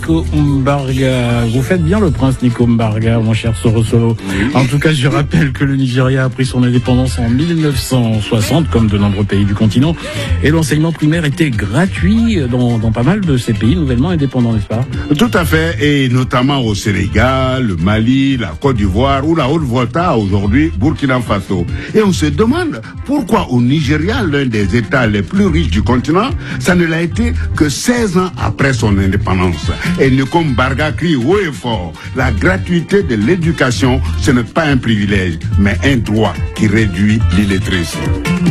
Nico Mbarga. Vous faites bien le prince Nico Mbarga, mon cher Sorosolo. En tout cas, je rappelle que le Nigeria a pris son indépendance en 1960, comme de nombreux pays du continent, et l'enseignement primaire était gratuit dans pas mal de ces pays nouvellement indépendants, n'est-ce pas? Tout à fait, et notamment au Sénégal, le Mali, la Côte d'Ivoire ou la Haute-Volta, aujourd'hui Burkina Faso. Et on se demande pourquoi au Nigeria, l'un des États les plus riches du continent, ça ne l'a été que 16 ans après son indépendance. Et Nico Mbarga crie haut et fort, la gratuité de l'éducation, ce n'est pas un privilège, mais un droit qui réduit l'illettrisme.